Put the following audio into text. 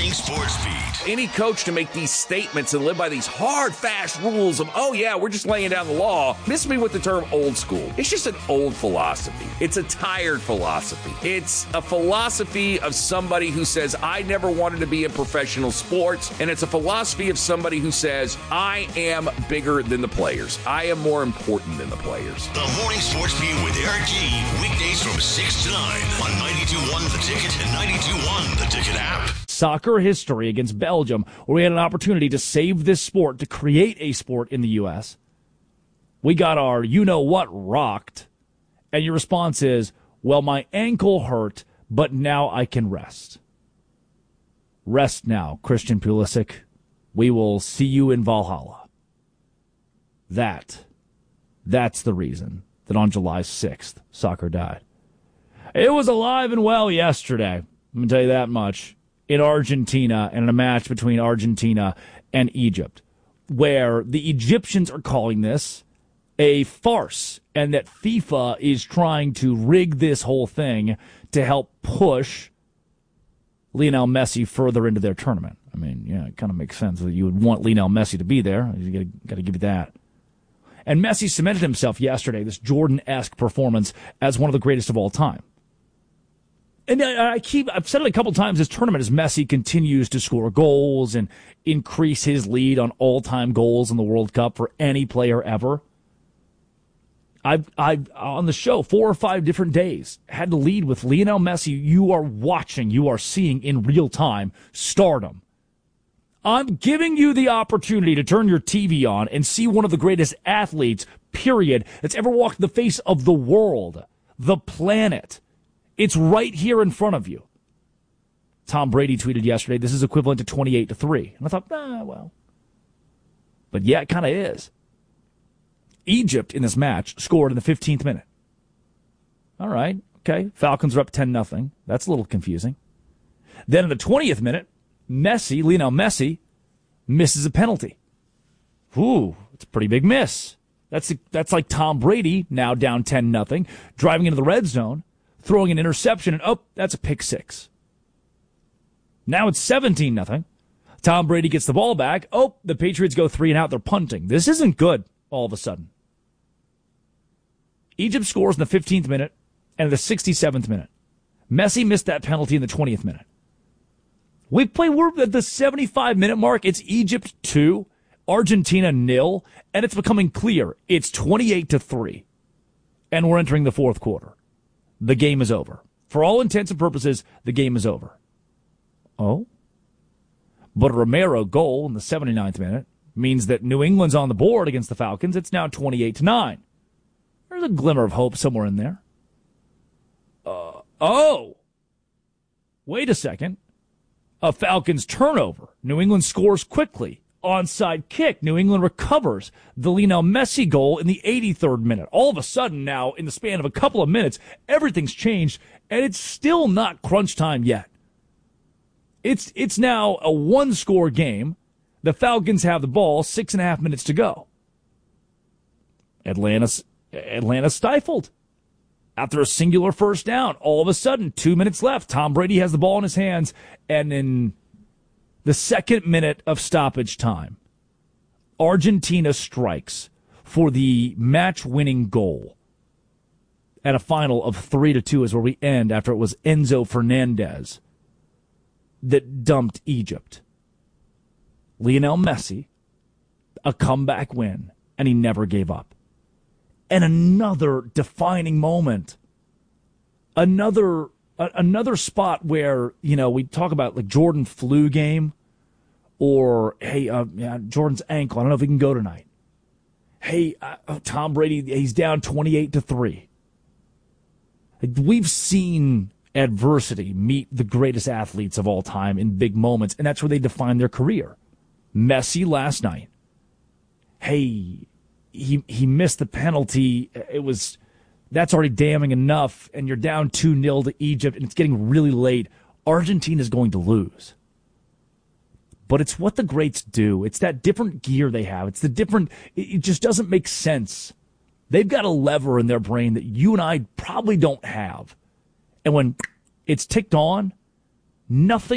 Morning Sports Beat. Any coach to make these statements and live by these hard, fast rules of, oh yeah, we're just laying down the law, miss me with the term old school. It's just an old philosophy. It's a tired philosophy. It's a philosophy of somebody who says, I never wanted to be in professional sports, and it's a philosophy of somebody who says, I am bigger than the players. I am more important than the players. The Morning Sports Beat with Eric G. Weekdays from 6 to 9 on 92.1 The Ticket and 92.1 The Ticket app. Soccer history against Belgium, where we had an opportunity to save this sport, to create a sport in the U.S. We got our you-know-what rocked, and your response is, well, my ankle hurt, but now I can rest. Rest now, Christian Pulisic. We will see you in Valhalla. That's the reason that on July 6th, soccer died. It was alive and well yesterday, I'm going to tell you that much, in Argentina and in a match between Argentina and Egypt, where the Egyptians are calling this a farce and that FIFA is trying to rig this whole thing to help push Lionel Messi further into their tournament. I mean, yeah, it kind of makes sense that you would want Lionel Messi to be there. You got to give you that. And Messi cemented himself yesterday, this Jordan-esque performance, as one of the greatest of all time. And I've said it a couple times this tournament as Messi continues to score goals and increase his lead on all-time goals in the World Cup for any player ever. I've on the show 4 or 5 different days had to lead with Lionel Messi. You are watching, you are seeing in real time stardom. I'm giving you the opportunity to turn your TV on and see one of the greatest athletes, period, that's ever walked the face of the world, the planet. It's right here in front of you. Tom Brady tweeted yesterday, this is equivalent to 28-3. And I thought, well. But yeah, it kind of is. Egypt in this match scored in the 15th minute. All right, okay. Falcons are up 10-0. That's a little confusing. Then in the 20th minute, Lionel Messi, misses a penalty. Ooh, it's a pretty big miss. That's like Tom Brady, now down 10-0, driving into the red zone, throwing an interception, and that's a pick six. Now it's 17-0. Tom Brady gets the ball back. The Patriots go 3 and out. They're punting. This isn't good all of a sudden. Egypt scores in the 15th minute and the 67th minute. Messi missed that penalty in the 20th minute. We're at the 75-minute mark. It's Egypt 2, Argentina 0, and it's becoming clear. It's 28-3, and we're entering the fourth quarter. The game is over. For all intents and purposes, the game is over. But a Romero goal in the 79th minute means that New England's on the board against the Falcons. It's now 28-9. There's a glimmer of hope somewhere in there. Wait a second. A Falcons turnover. New England scores quickly. Onside kick. New England recovers the Lionel Messi goal in the 83rd minute. All of a sudden now, in the span of a couple of minutes, everything's changed, and it's still not crunch time yet. It's now a one-score game. The Falcons have the ball, 6.5 minutes to go. Atlanta stifled. After a singular first down, all of a sudden, 2 minutes left. Tom Brady has the ball in his hands, and in the 2nd minute of stoppage time, Argentina strikes for the match-winning goal. At a final of 3-2 is where we end after it was Enzo Fernandez that dumped Egypt. Lionel Messi, a comeback win, and he never gave up. And another defining moment. Another spot where, we talk about like Jordan flu game or, hey, Jordan's ankle. I don't know if he can go tonight. Hey, Tom Brady, he's down 28-3. We've seen adversity meet the greatest athletes of all time in big moments, and that's where they define their career. Messi last night. Hey, he missed the penalty. That's already damning enough, and you're down 2-0 to Egypt, and it's getting really late. Argentina's going to lose. But it's what the greats do. It's that different gear they have. It just doesn't make sense. They've got a lever in their brain that you and I probably don't have. And when it's ticked on, nothing